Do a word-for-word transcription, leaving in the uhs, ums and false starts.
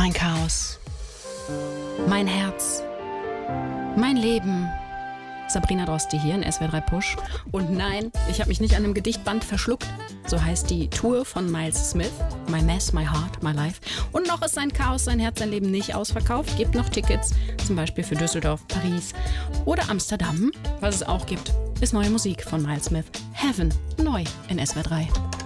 Mein Chaos. Mein Herz. Mein Leben. Sabrina Droste hier in S W R drei Push. Und nein, ich habe mich nicht an einem Gedichtband verschluckt. So heißt die Tour von Miles Smith. My Mess, My Heart, My Life. Und noch ist sein Chaos, sein Herz, sein Leben nicht ausverkauft. Gibt noch Tickets, zum Beispiel für Düsseldorf, Paris oder Amsterdam. Was es auch gibt, ist neue Musik von Miles Smith. Heaven, neu in S W R drei.